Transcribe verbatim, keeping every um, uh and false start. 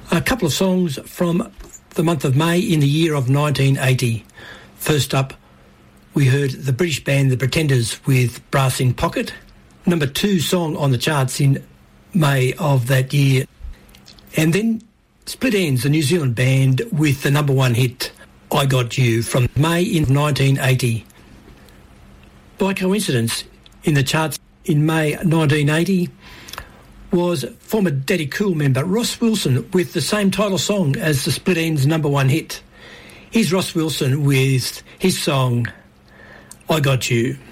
A couple of songs from the month of May in the year of nineteen eighty. First up, we heard the British band The Pretenders with Brass in Pocket, number two song on the charts in May of that year. And then Split Enz, the New Zealand band, with the number one hit, I Got You, from May in nineteen eighty. By coincidence, in the charts in May nineteen eighty was former Daddy Cool member Ross Wilson with the same title song as the Split Enz number one hit. Here's Ross Wilson with his song, I Got You.